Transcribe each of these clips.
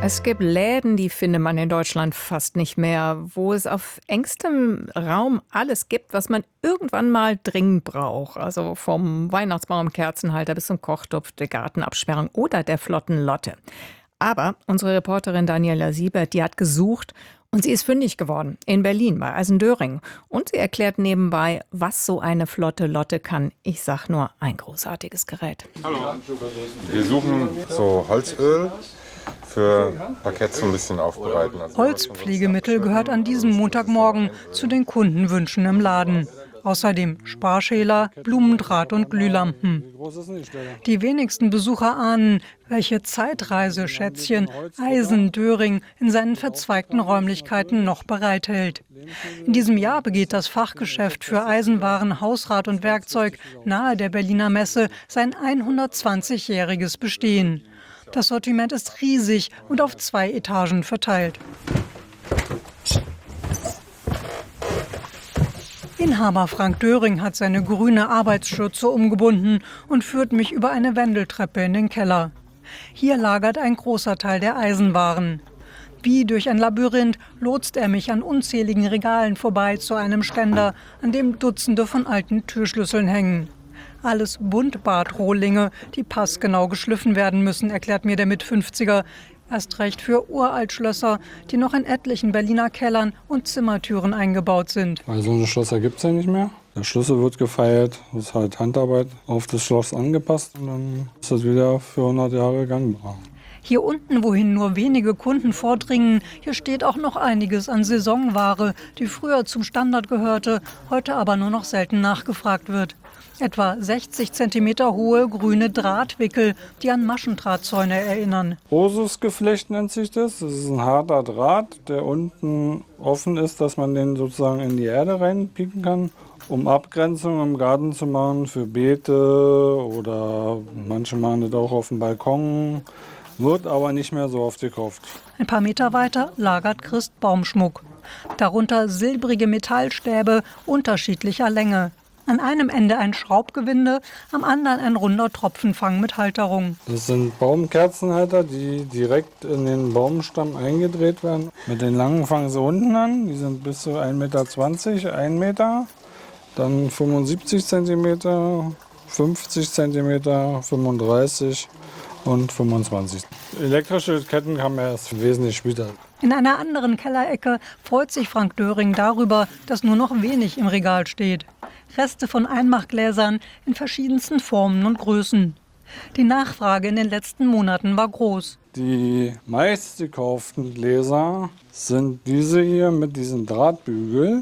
Es gibt Läden, die findet man in Deutschland fast nicht mehr, wo es auf engstem Raum alles gibt, was man irgendwann mal dringend braucht. Also vom Weihnachtsbaum, Kerzenhalter bis zum Kochtopf, der Gartenabsperrung oder der flotten Lotte. Aber unsere Reporterin Daniela Siebert, die hat gesucht und sie ist fündig geworden in Berlin bei Eisendöring. Und sie erklärt nebenbei, was so eine flotte Lotte kann. Ich sag nur, ein großartiges Gerät. Hallo. Wir suchen so Holzöl für Parkett so ein bisschen aufbereiten. Holzpflegemittel gehört an diesem Montagmorgen zu den Kundenwünschen im Laden. Außerdem Sparschäler, Blumendraht und Glühlampen. Die wenigsten Besucher ahnen, welche Zeitreiseschätzchen Eisendöring in seinen verzweigten Räumlichkeiten noch bereithält. In diesem Jahr begeht das Fachgeschäft für Eisenwaren, Hausrat und Werkzeug nahe der Berliner Messe sein 120-jähriges Bestehen. Das Sortiment ist riesig und auf 2 Etagen verteilt. Inhaber Frank Döring hat seine grüne Arbeitsschürze umgebunden und führt mich über eine Wendeltreppe in den Keller. Hier lagert ein großer Teil der Eisenwaren. Wie durch ein Labyrinth lotst er mich an unzähligen Regalen vorbei zu einem Ständer, an dem Dutzende von alten Türschlüsseln hängen. Alles Buntbartrohlinge, die passgenau geschliffen werden müssen, erklärt mir der Mit-50er. Erst recht für Uraltschlösser, die noch in etlichen Berliner Kellern und Zimmertüren eingebaut sind. Weil so eine Schlösser gibt es ja nicht mehr. Der Schlüssel wird gefeilt, das ist halt Handarbeit auf das Schloss angepasst und dann ist das wieder für 100 Jahre gangbar. Hier unten, wohin nur wenige Kunden vordringen, hier steht auch noch einiges an Saisonware, die früher zum Standard gehörte, heute aber nur noch selten nachgefragt wird. Etwa 60 cm hohe grüne Drahtwickel, die an Maschendrahtzäune erinnern. Rosusgeflecht nennt sich das. Das ist ein harter Draht, der unten offen ist, dass man den sozusagen in die Erde reinpieken kann, um Abgrenzung im Garten zu machen für Beete oder manche machen das auch auf dem Balkon. Wird aber nicht mehr so oft gekauft. Ein paar Meter weiter lagert Christ Baumschmuck. Darunter silbrige Metallstäbe unterschiedlicher Länge. An einem Ende ein Schraubgewinde, am anderen ein runder Tropfenfang mit Halterung. Das sind Baumkerzenhalter, die direkt in den Baumstamm eingedreht werden. Mit den langen fangen sie unten an, die sind bis zu 1,20 Meter, 1 Meter. Dann 75 cm, 50 cm, 35 und 25. Elektrische Ketten haben wir erst wesentlich später. In einer anderen Kellerecke freut sich Frank Döring darüber, dass nur noch wenig im Regal steht. Reste von Einmachgläsern in verschiedensten Formen und Größen. Die Nachfrage in den letzten Monaten war groß. Die meistgekauften Gläser sind diese hier mit diesem Drahtbügel.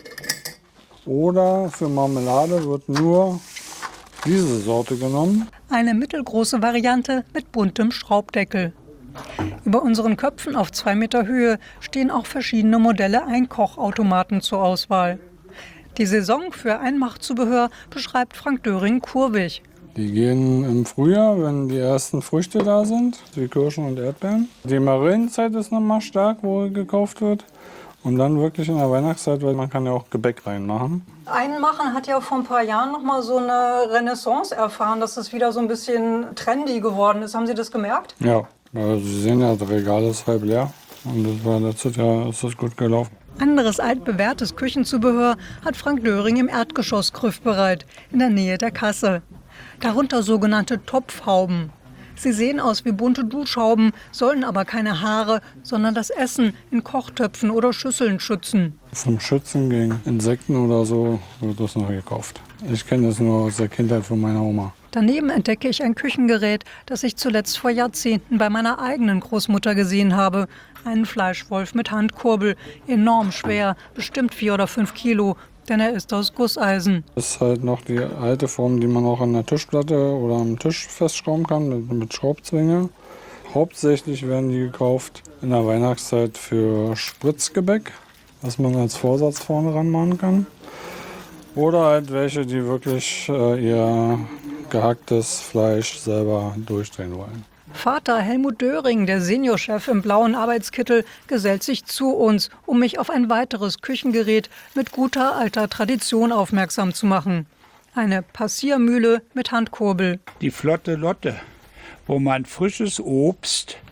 Oder für Marmelade wird nur diese Sorte genommen. Eine mittelgroße Variante mit buntem Schraubdeckel. Über unseren Köpfen auf 2 Meter Höhe stehen auch verschiedene Modelle Einkochautomaten zur Auswahl. Die Saison für Einmachzubehör beschreibt Frank Döring kurvig. Die gehen im Frühjahr, wenn die ersten Früchte da sind, wie Kirschen und Erdbeeren. Die Marillenzeit ist nochmal stark, wo gekauft wird. Und dann wirklich in der Weihnachtszeit, weil man kann ja auch Gebäck reinmachen. Einmachen hat ja vor ein paar Jahren noch mal so eine Renaissance erfahren, dass es wieder so ein bisschen trendy geworden ist. Haben Sie das gemerkt? Ja, also Sie sehen ja, das Regal ist halb leer. Und das war letztes Jahr ist das gut gelaufen. Anderes altbewährtes Küchenzubehör hat Frank Döring im Erdgeschoss griffbereit, in der Nähe der Kasse. Darunter sogenannte Topfhauben. Sie sehen aus wie bunte Duschhauben, sollen aber keine Haare, sondern das Essen in Kochtöpfen oder Schüsseln schützen. Vom Schützen gegen Insekten oder so wird das noch gekauft. Ich kenne das nur aus der Kindheit von meiner Oma. Daneben entdecke ich ein Küchengerät, das ich zuletzt vor Jahrzehnten bei meiner eigenen Großmutter gesehen habe. Einen Fleischwolf mit Handkurbel, enorm schwer, bestimmt 4 oder 5 Kilo, denn er ist aus Gusseisen. Das ist halt noch die alte Form, die man auch an der Tischplatte oder am Tisch festschrauben kann mit Schraubzwinge. Hauptsächlich werden die gekauft in der Weihnachtszeit für Spritzgebäck, was man als Vorsatz vorne ranmachen kann. Oder halt welche, die wirklich ihr gehacktes Fleisch selber durchdrehen wollen. Vater Helmut Döring, der Seniorchef im blauen Arbeitskittel, gesellt sich zu uns, um mich auf ein weiteres Küchengerät mit guter alter Tradition aufmerksam zu machen. Eine Passiermühle mit Handkurbel. Die flotte Lotte, wo man frisches Obst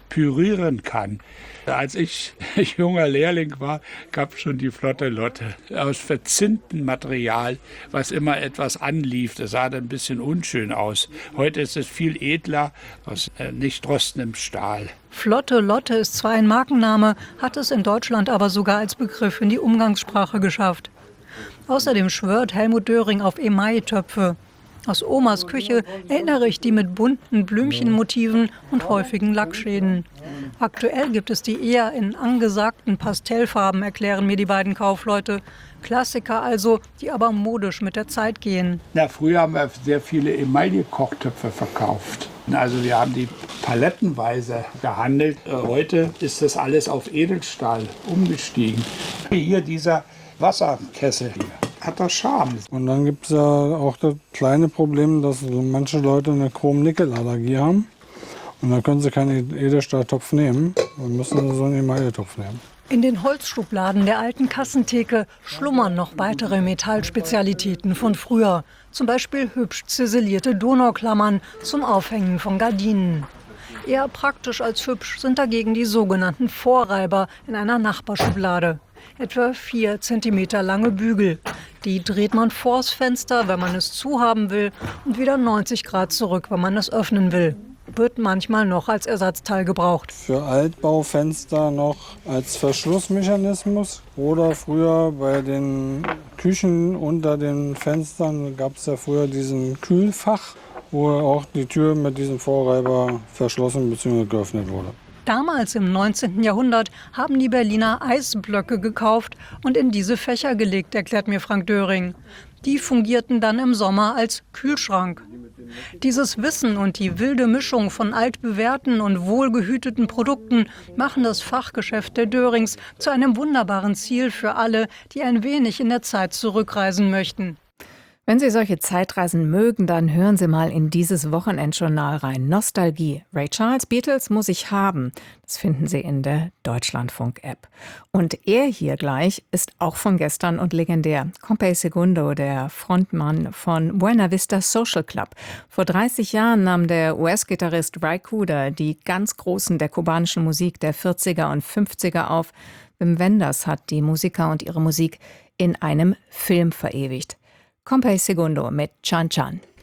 pürieren kann. Als ich junger Lehrling war, gab es schon die Flotte Lotte aus verzinntem Material, was immer etwas anlief. Das sah dann ein bisschen unschön aus. Heute ist es viel edler, aus nicht rostendem Stahl. Flotte Lotte ist zwar ein Markenname, hat es in Deutschland aber sogar als Begriff in die Umgangssprache geschafft. Außerdem schwört Helmut Döring auf Emaille-Töpfe. Aus Omas Küche erinnere ich die mit bunten Blümchenmotiven und häufigen Lackschäden. Aktuell gibt es die eher in angesagten Pastellfarben, erklären mir die beiden Kaufleute. Klassiker also, die aber modisch mit der Zeit gehen. Früher haben wir sehr viele Emaille-Kochtöpfe verkauft. Also wir haben die palettenweise gehandelt. Heute ist das alles auf Edelstahl umgestiegen. Hier dieser Wasserkessel hier hat das Charme. Und dann gibt es ja auch das kleine Problem, dass manche Leute eine Chrom-Nickel-Allergie haben. Und dann können sie keinen Edelstahltopf nehmen und müssen so einen Emaille-Topf nehmen. In den Holzschubladen der alten Kassentheke schlummern noch weitere Metallspezialitäten von früher. Zum Beispiel hübsch ziselierte Donauklammern zum Aufhängen von Gardinen. Eher praktisch als hübsch sind dagegen die sogenannten Vorreiber in einer Nachbarschublade. Etwa 4 cm lange Bügel. Die dreht man vors Fenster, wenn man es zuhaben will, und wieder 90 Grad zurück, wenn man es öffnen will. Wird manchmal noch als Ersatzteil gebraucht. Für Altbaufenster noch als Verschlussmechanismus oder früher bei den Küchen unter den Fenstern gab es ja früher diesen Kühlfach, wo auch die Tür mit diesem Vorreiber verschlossen bzw. geöffnet wurde. Damals im 19. Jahrhundert haben die Berliner Eisblöcke gekauft und in diese Fächer gelegt, erklärt mir Frank Döring. Die fungierten dann im Sommer als Kühlschrank. Dieses Wissen und die wilde Mischung von altbewährten und wohlgehüteten Produkten machen das Fachgeschäft der Dörings zu einem wunderbaren Ziel für alle, die ein wenig in der Zeit zurückreisen möchten. Wenn Sie solche Zeitreisen mögen, dann hören Sie mal in dieses Wochenendjournal rein. Nostalgie. Ray Charles, Beatles muss ich haben. Das finden Sie in der Deutschlandfunk-App. Und er hier gleich ist auch von gestern und legendär. Compay Segundo, der Frontmann von Buena Vista Social Club. Vor 30 Jahren nahm der US-Gitarrist Ry Cooder die ganz Großen der kubanischen Musik der 40er und 50er auf. Wim Wenders hat die Musiker und ihre Musik in einem Film verewigt. Compay Segundo mit Chan Chan.